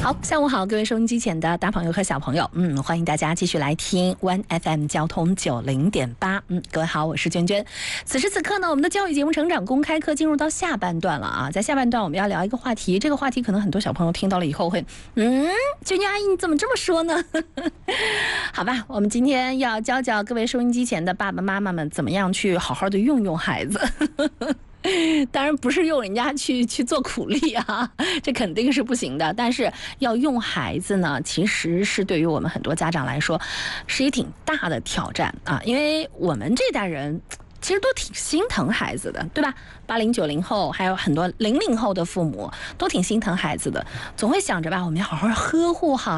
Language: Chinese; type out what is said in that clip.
好，下午好，各位收音机前的大朋友和小朋友，欢迎大家继续来听 One FM 交通90.8。各位好，我是娟娟。此时此刻呢，我们的教育节目成长公开课进入到下半段了啊，在下半段我们要聊一个话题，这个话题可能很多小朋友听到了以后会，娟娟阿姨你怎么这么说呢？好吧，我们今天要教各位收音机前的爸爸妈妈们怎么样去好好的用孩子。当然不是用人家去做苦力啊，这肯定是不行的。但是要用孩子呢，其实是对于我们很多家长来说，是一挺大的挑战啊，因为我们这代人其实都挺心疼孩子的，对吧？80、90后，还有很多00后的父母都挺心疼孩子的，总会想着吧，我们要好好呵护好